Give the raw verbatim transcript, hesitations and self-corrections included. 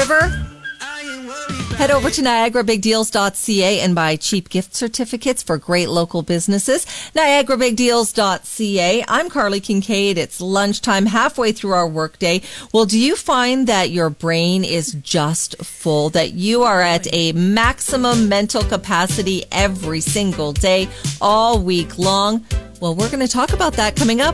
River? Head over to Niagara Big Deals dot C A and buy cheap gift certificates for great local businesses. Niagara Big Deals dot C A. I'm Carly Kincaid. It's lunchtime, halfway through our workday. Well, do you find that your brain is just full, that you are at a maximum mental capacity every single day, all week long? Well, we're going to talk about that coming up